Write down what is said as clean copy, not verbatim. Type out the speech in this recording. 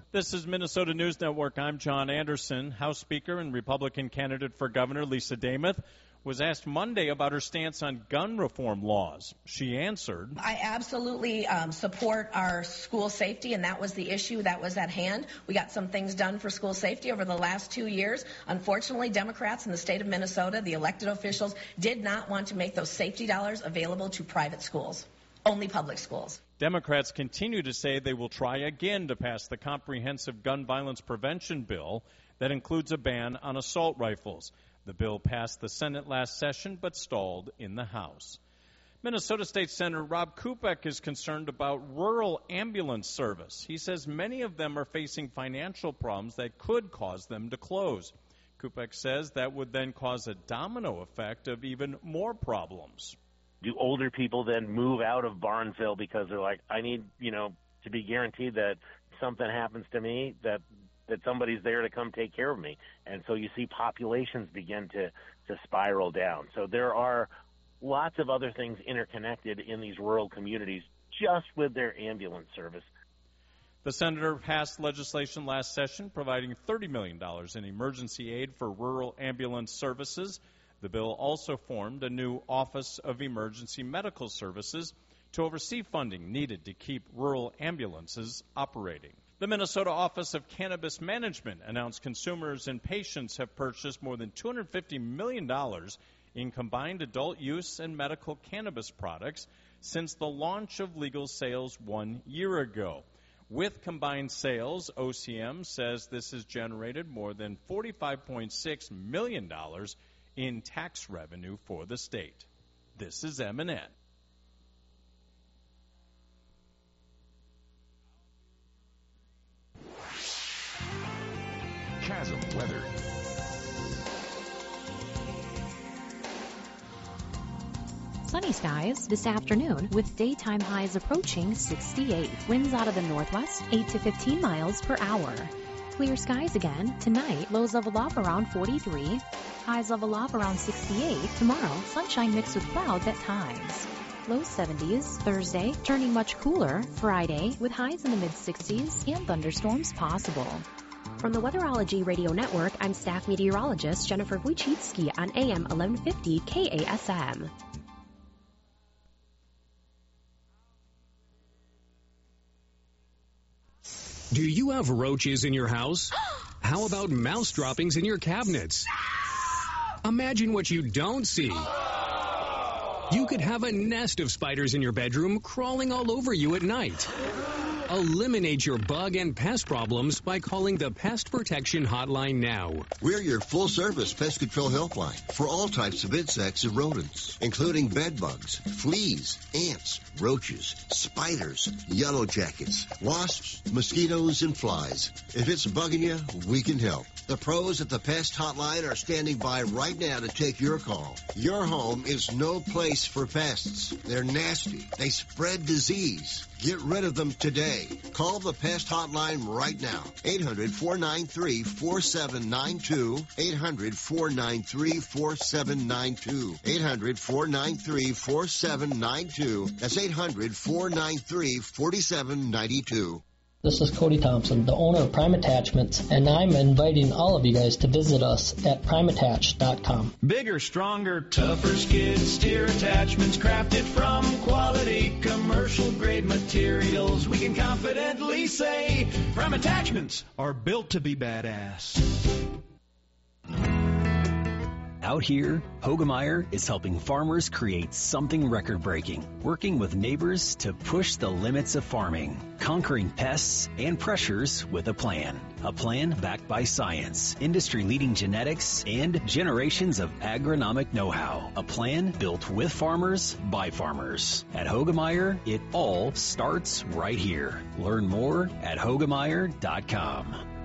This is Minnesota News Network. I'm John Anderson. House Speaker and Republican candidate for governor Lisa Demuth was asked Monday about her stance on gun reform laws. She answered, I absolutely support our school safety, and that was the issue that was at hand. We got some things done for school safety over the last 2 years. Unfortunately, Democrats in the state of Minnesota, the elected officials, did not want to make those safety dollars available to private schools, only public schools. Democrats continue to say they will try again to pass the comprehensive gun violence prevention bill that includes a ban on assault rifles. The bill passed the Senate last session but stalled in the House. Minnesota State Senator Rob Kupek is concerned about rural ambulance service. He says many of them are facing financial problems that could cause them to close. Kupek says that would then cause a domino effect of even more problems. Do older people then move out of Barnesville because they're like, I need, to be guaranteed that something happens to me, that somebody's there to come take care of me. And so you see populations begin to spiral down. So there are lots of other things interconnected in these rural communities just with their ambulance service. The senator passed legislation last session providing $30 million in emergency aid for rural ambulance services. The bill also formed a new Office of Emergency Medical Services to oversee funding needed to keep rural ambulances operating. The Minnesota Office of Cannabis Management announced consumers and patients have purchased more than $250 million in combined adult use and medical cannabis products since the launch of legal sales 1 year ago. With combined sales, OCM says this has generated more than $45.6 million in tax revenue for the state. This is MNN. Chasm weather. Sunny skies this afternoon with daytime highs approaching 68. Winds out of the northwest, 8 to 15 miles per hour. Clear skies again tonight. Lows level off around 43. Highs level off around 68. Tomorrow, sunshine mixed with clouds at times. Low 70s. Thursday, turning much cooler. Friday, with highs in the mid-60s and thunderstorms possible. From the Weatherology Radio Network, I'm staff meteorologist Jennifer Wojcicki on AM 1150 KASM. Do you have roaches in your house? How about mouse droppings in your cabinets? Imagine what you don't see. You could have a nest of spiders in your bedroom crawling all over you at night. Eliminate your bug and pest problems by calling the Pest Protection Hotline now. We're your full-service pest control helpline for all types of insects and rodents, including bed bugs, fleas, ants, roaches, spiders, yellow jackets, wasps, mosquitoes, and flies. If it's bugging you, we can help. The pros at the Pest Hotline are standing by right now to take your call. Your home is no place for pests. They're nasty. They spread disease. Get rid of them today. Call the Pest Hotline right now. 800-493-4792. 800-493-4792. 800-493-4792. That's 800-493-4792. This is Cody Thompson, the owner of Prime Attachments, and I'm inviting all of you guys to visit us at primeattach.com. Bigger, stronger, tougher skid steer attachments crafted from quality commercial-grade materials. We can confidently say Prime Attachments are built to be badass. Out here, Hoegemeyer is helping farmers create something record-breaking, working with neighbors to push the limits of farming, conquering pests and pressures with a plan backed by science, industry-leading genetics, and generations of agronomic know-how. A plan built with farmers, by farmers. At Hoegemeyer, it all starts right here. Learn more at Hoegemeyer.com.